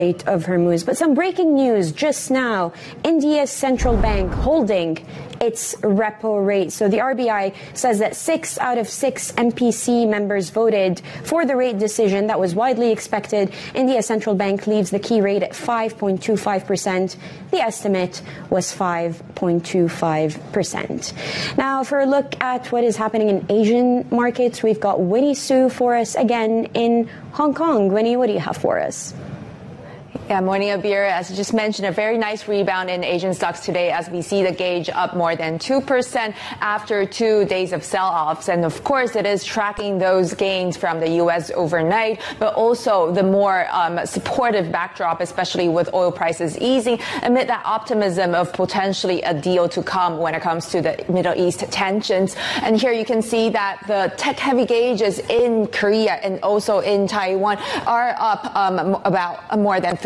of Hormuz. But some breaking news just now. India's central bank holding its repo rate. So the RBI says that 6 out of 6 MPC members voted for the rate decision that was widely expected. India's central bank leaves the key rate at 5.25%. The estimate was 5.25%. Now, for a look at what is happening in Asian markets, we've got Winnie Su for us again in Hong Kong. Winnie, what do you have for us? Yeah, morning, Abir. As you just mentioned, a very nice rebound in Asian stocks today as we see the gauge up more than 2% after 2 days of sell-offs. And of course, it is tracking those gains from the U.S. overnight, but also the more supportive backdrop, especially with oil prices easing amid that optimism of potentially a deal to come when it comes to the Middle East tensions. And here you can see that the tech-heavy gauges in Korea and also in Taiwan are up about more than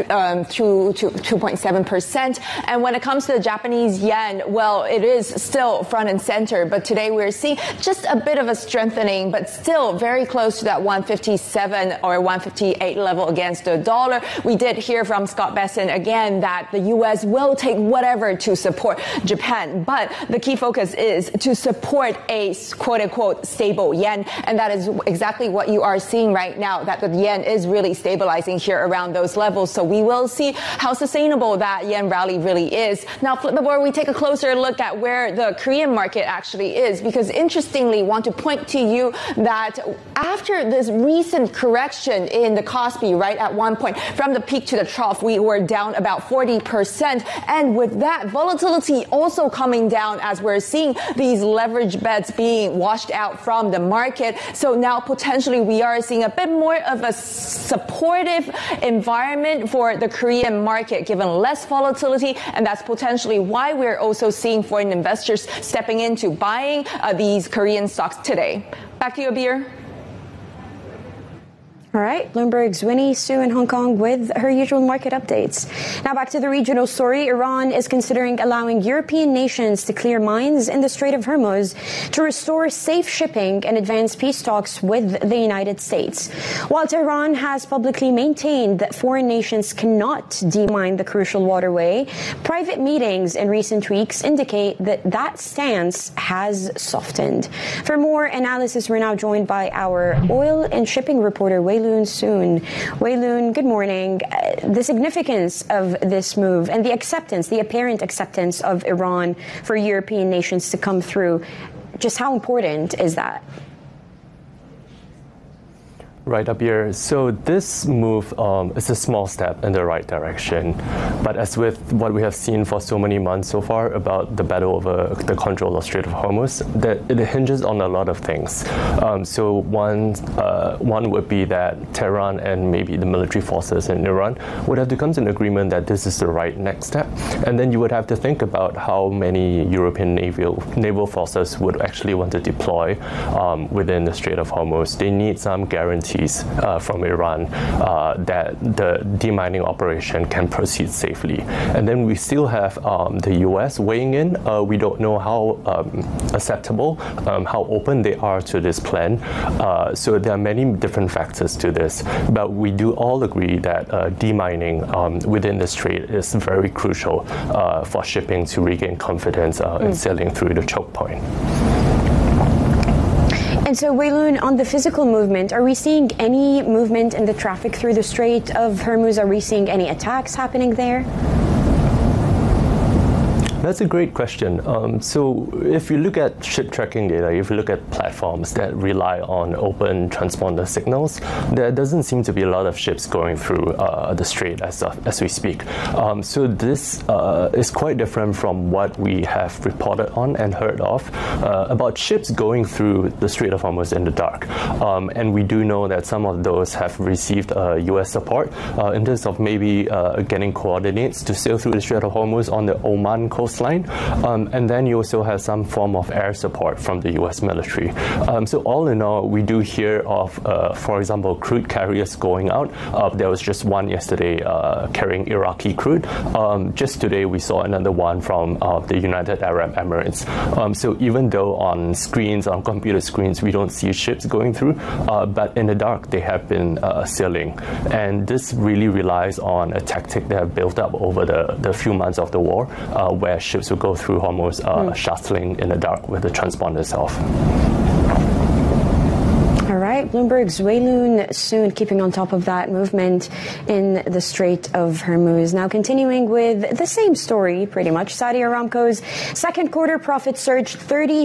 2.7%. And when it comes to the Japanese yen, well, it is still front and center. But today we're seeing just a bit of a strengthening, but still very close to that 157 or 158 level against the dollar. We did hear from Scott Bessent again that the U.S. will take whatever to support Japan. But the key focus is to support a quote-unquote stable yen. And that is exactly what you are seeing right now, that the yen is really stabilizing here around those levels. So we will see how sustainable that yen rally really is. Now, before we take a closer look at where the Korean market actually is, because interestingly, want to point to you that after this recent correction in the Kospi, right at one point, from the peak to the trough, we were down about 40%. And with that, volatility also coming down as we're seeing these leverage bets being washed out from the market. So now potentially we are seeing a bit more of a supportive environment for the Korean market, given less volatility, and that's potentially why we're also seeing foreign investors stepping into buying these Korean stocks today. Back to you, Abir. All right, Bloomberg's Winnie Su in Hong Kong with her usual market updates. Now back to the regional story. Iran is considering allowing European nations to clear mines in the Strait of Hormuz to restore safe shipping and advance peace talks with the United States. While Tehran has publicly maintained that foreign nations cannot demine the crucial waterway, private meetings in recent weeks indicate that that stance has softened. For more analysis, we're now joined by our oil and shipping reporter, Wei Loon Soon. Wei Loon, good morning. The significance of this move and the apparent acceptance of Iran for European nations to come through, just how important is that? Right up here. So this move is a small step in the right direction. But as with what we have seen for so many months so far about the battle over the control of Strait of Hormuz, that it hinges on a lot of things. So one would be that Tehran and maybe the military forces in Iran would have to come to an agreement that this is the right next step. And then you would have to think about how many European naval forces would actually want to deploy within the Strait of Hormuz. They need some guarantee from Iran that the demining operation can proceed safely. And then we still have the U.S. weighing in. We don't know how acceptable, how open they are to this plan. So there are many different factors to this. But we do all agree that demining within the strait is very crucial for shipping to regain confidence in sailing through the choke point. And so, Wei Loon, on the physical movement, are we seeing any movement in the traffic through the Strait of Hormuz? Are we seeing any attacks happening there? That's a great question. So if you look at ship tracking data, if you look at platforms that rely on open transponder signals, there doesn't seem to be a lot of ships going through the strait as we speak. So this is quite different from what we have reported on and heard of about ships going through the Strait of Hormuz in the dark. And we do know that some of those have received U.S. support in terms of maybe getting coordinates to sail through the Strait of Hormuz on the Oman coast coastline. And then you also have some form of air support from the US military. So all in all, we do hear of, for example, crude carriers going out. There was just one yesterday carrying Iraqi crude. Just today, we saw another one from the United Arab Emirates. So even though on screens, on computer screens, we don't see ships going through, but in the dark, they have been sailing. And this really relies on a tactic that have built up over the few months of the war, where ships will go through Hormuz shuttling in the dark with the transponders off. All right, Bloomberg's Wei Loon Soon keeping on top of that movement in the Strait of Hormuz. Now continuing with the same story, pretty much. Saudi Aramco's second quarter profits surged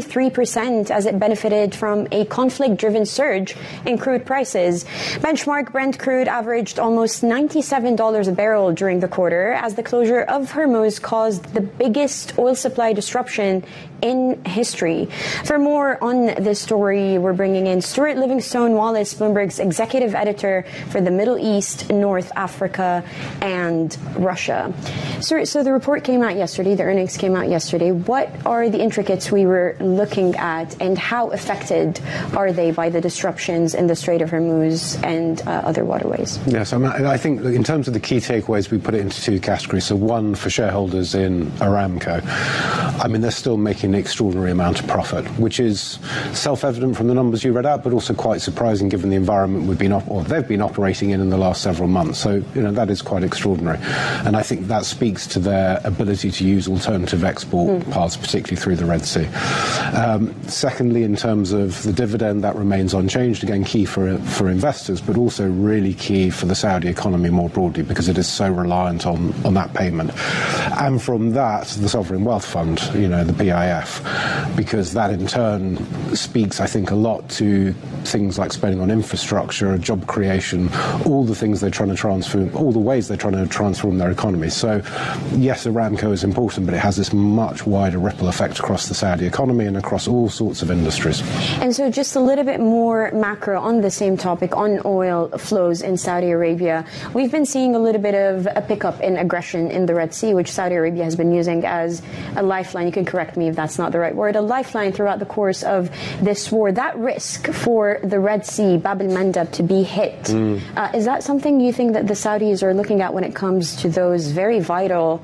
33% as it benefited from a conflict-driven surge in crude prices. Benchmark Brent crude averaged almost $97 a barrel during the quarter as the closure of Hormuz caused the biggest oil supply disruption in history. For more on this story, we're bringing in Stuart Livingstone Wallace, Bloomberg's executive editor for the Middle East, North Africa, and Russia. Stuart, so the report came out yesterday, the earnings came out yesterday. What are the intricacies we were looking at, and how affected are they by the disruptions in the Strait of Hormuz and other waterways? Yes, I think in terms of the key takeaways, we put it into two categories. So one for shareholders in Aramco. I mean, they're still making an extraordinary amount of profit, which is self-evident from the numbers you read out, but also quite surprising given the environment they've been operating in the last several months. So, that is quite extraordinary. And I think that speaks to their ability to use alternative export paths, particularly through the Red Sea. Secondly, in terms of the dividend, that remains unchanged, again, key for investors, but also really key for the Saudi economy more broadly, because it is so reliant on that payment. And from that, the Sovereign Wealth Fund, the PIF, because that in turn speaks, I think, a lot to things like spending on infrastructure, job creation, all the things they're trying to transform, all the ways they're trying to transform their economy. So, yes, Aramco is important, but it has this much wider ripple effect across the Saudi economy and across all sorts of industries. And so just a little bit more macro on the same topic, on oil flows in Saudi Arabia. We've been seeing a little bit of a pickup in aggression in the Red Sea, which Saudi Arabia has been using as a lifeline. You can correct me if that's not the right word, a lifeline throughout the course of this war. That risk for the Red Sea, Bab el-Mandeb, to be hit, is that something you think that the Saudis are looking at when it comes to those very vital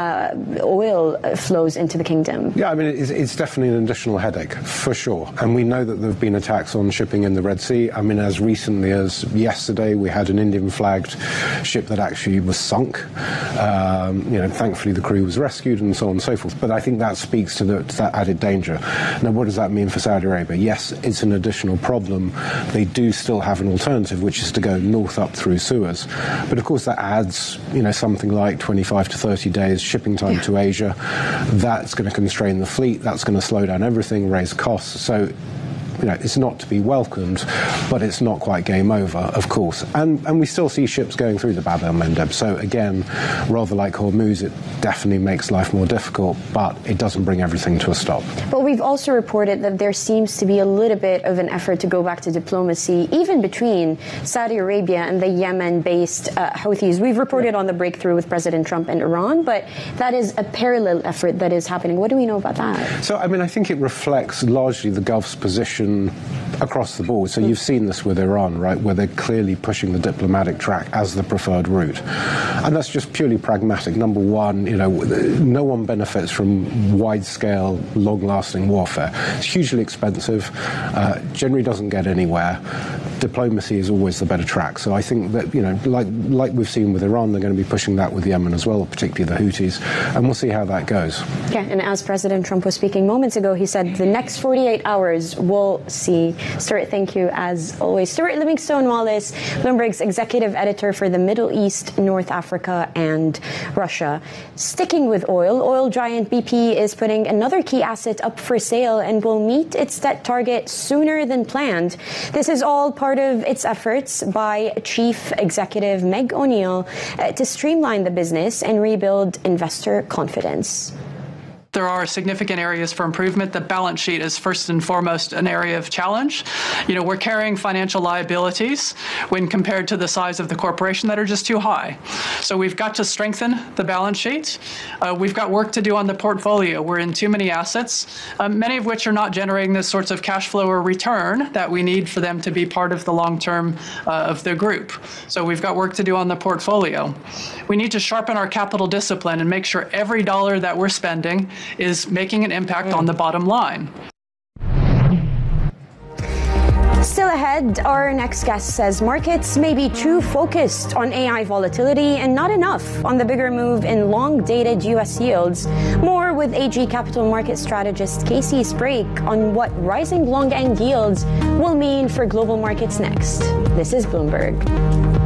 oil flows into the kingdom? Yeah, I mean, it's definitely an additional headache, for sure. And we know that there have been attacks on shipping in the Red Sea. I mean, as recently as yesterday, we had an Indian-flagged ship that actually was sunk. Thankfully the crew was rescued and so on and so forth. But I think that speaks to that added danger. Now, what does that mean for Saudi Arabia? Yes, it's an additional problem. They do still have an alternative, which is to go north up through Suez. But of course, that adds, something like 25 to 30 days shipping time to Asia. That's going to constrain the fleet. That's going to slow down everything, raise costs. So, it's not to be welcomed, but it's not quite game over, of course. And we still see ships going through the Bab el-Mandeb. So again, rather like Hormuz, it definitely makes life more difficult, but it doesn't bring everything to a stop. But we've also reported that there seems to be a little bit of an effort to go back to diplomacy, even between Saudi Arabia and the Yemen-based Houthis. We've reported on the breakthrough with President Trump and Iran, but that is a parallel effort that is happening. What do we know about that? So, I think it reflects largely the Gulf's position across the board. So you've seen this with Iran, right, where they're clearly pushing the diplomatic track as the preferred route. And that's just purely pragmatic. Number one, no one benefits from wide-scale, long-lasting warfare. It's hugely expensive, generally doesn't get anywhere. Diplomacy is always the better track. So I think that, like we've seen with Iran, they're going to be pushing that with Yemen as well, particularly the Houthis, and we'll see how that goes. Yeah, and as President Trump was speaking moments ago, he said the next 48 hours we'll see. Stuart, thank you as always. Stuart Livingstone Wallace, Bloomberg's executive editor for the Middle East, North Africa, and Russia. Sticking with oil giant BP is putting another key asset up for sale and will meet its debt target sooner than planned. This is all part of its efforts by Chief Executive Meg O'Neill to streamline the business and rebuild investor confidence. there are significant areas for improvement. The balance sheet is first and foremost an area of challenge. We're carrying financial liabilities when compared to the size of the corporation that are just too high. So we've got to strengthen the balance sheet. We've got work to do on the portfolio. We're in too many assets, many of which are not generating the sorts of cash flow or return that we need for them to be part of the long term of the group. So we've got work to do on the portfolio. We need to sharpen our capital discipline and make sure every dollar that we're spending is making an impact on the bottom line. Still ahead, our next guest says markets may be too focused on AI volatility and not enough on the bigger move in long-dated U.S. yields. More with AG Capital Market strategist Casey Sprague on what rising long-end yields will mean for global markets next. This is Bloomberg.